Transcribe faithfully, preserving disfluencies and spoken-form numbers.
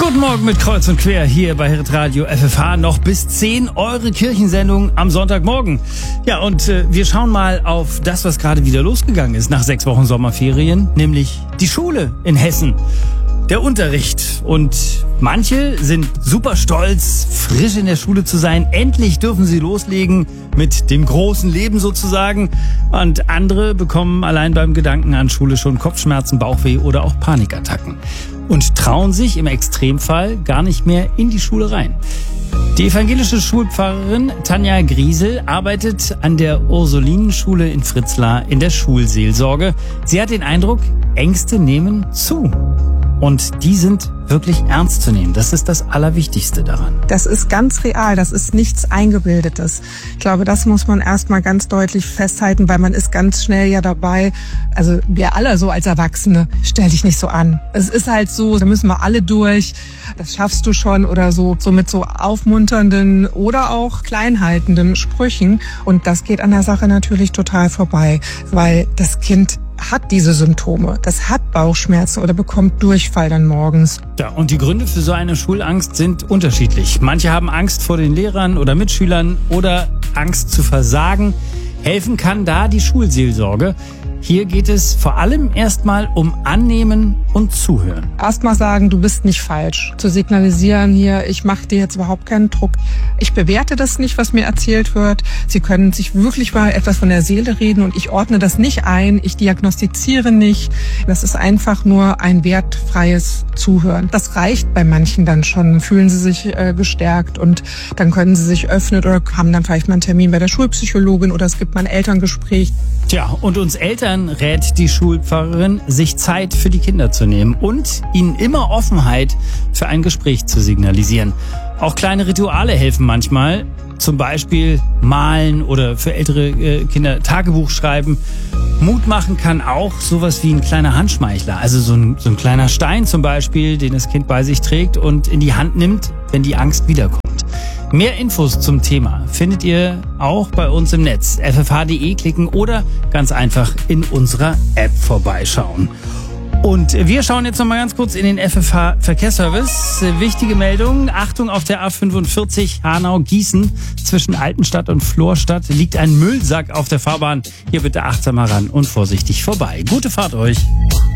Guten Morgen mit Kreuz und Quer hier bei Hitradio F F H. Noch bis zehn eure Kirchensendung am Sonntagmorgen. Ja, und äh, wir schauen mal auf das, was gerade wieder losgegangen ist nach sechs Wochen Sommerferien, nämlich die Schule in Hessen. Der Unterricht. Und manche sind super stolz, frisch in der Schule zu sein. Endlich dürfen sie loslegen mit dem großen Leben sozusagen. Und andere bekommen allein beim Gedanken an Schule schon Kopfschmerzen, Bauchweh oder auch Panikattacken. Und trauen sich im Extremfall gar nicht mehr in die Schule rein. Die evangelische Schulpfarrerin Tanja Griesel arbeitet an der Ursulinenschule in Fritzlar in der Schulseelsorge. Sie hat den Eindruck, Ängste nehmen zu. Und die sind wirklich ernst zu nehmen. Das ist das Allerwichtigste daran. Das ist ganz real. Das ist nichts Eingebildetes. Ich glaube, das muss man erstmal ganz deutlich festhalten, weil man ist ganz schnell ja dabei. Also wir alle so als Erwachsene, stell dich nicht so an. Es ist halt so, da müssen wir alle durch. Das schaffst du schon oder so. So mit so aufmunternden oder auch kleinhaltenden Sprüchen. Und das geht an der Sache natürlich total vorbei, weil das Kind hat diese Symptome, das hat Bauchschmerzen oder bekommt Durchfall dann morgens. Ja, und die Gründe für so eine Schulangst sind unterschiedlich. Manche haben Angst vor den Lehrern oder Mitschülern oder Angst zu versagen. Helfen kann da die Schulseelsorge. Hier geht es vor allem erstmal um Annehmen und Zuhören. Erstmal sagen, du bist nicht falsch. Zu signalisieren hier, ich mache dir jetzt überhaupt keinen Druck. Ich bewerte das nicht, was mir erzählt wird. Sie können sich wirklich mal etwas von der Seele reden und ich ordne das nicht ein. Ich diagnostiziere nicht. Das ist einfach nur ein wertfreies Zuhören. Das reicht bei manchen dann schon. Fühlen sie sich äh, gestärkt und dann können sie sich öffnen oder haben dann vielleicht mal einen Termin bei der Schulpsychologin oder es gibt mal ein Elterngespräch. Tja, und uns Eltern rät die Schulpfarrerin, sich Zeit für die Kinder zu nehmen und ihnen immer Offenheit für ein Gespräch zu signalisieren. Auch kleine Rituale helfen manchmal, zum Beispiel malen oder für ältere äh, Kinder Tagebuch schreiben. Mut machen kann auch sowas wie ein kleiner Handschmeichler, also so ein, so ein kleiner Stein zum Beispiel, den das Kind bei sich trägt und in die Hand nimmt, wenn die Angst wiederkommt. Mehr Infos zum Thema findet ihr auch bei uns im Netz. f f h punkt d e klicken oder ganz einfach in unserer App vorbeischauen. Und wir schauen jetzt noch mal ganz kurz in den F F H Verkehrsservice. Wichtige Meldung. Achtung, auf der A fünfundvierzig Hanau-Gießen zwischen Altenstadt und Florstadt liegt ein Müllsack auf der Fahrbahn. Hier bitte achtsam heran und vorsichtig vorbei. Gute Fahrt euch.